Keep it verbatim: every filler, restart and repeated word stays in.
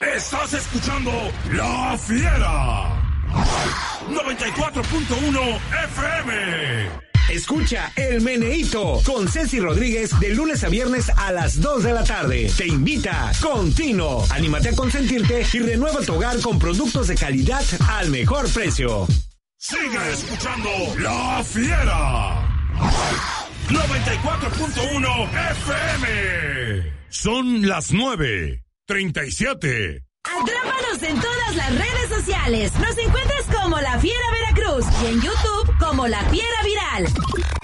Estás escuchando La Fiera. noventa y cuatro punto uno F M. Escucha El Meneíto con Ceci Rodríguez de lunes a viernes a las dos de la tarde. Te invita Contino. Anímate a consentirte y renueva tu hogar con productos de calidad al mejor precio. Sigue escuchando La Fiera. noventa y cuatro punto uno F M. Son las nueve treinta y siete. Atrápanos en todas las redes sociales. Nos encuentras como La Fiera Veracruz y en YouTube como La Fiera Viral.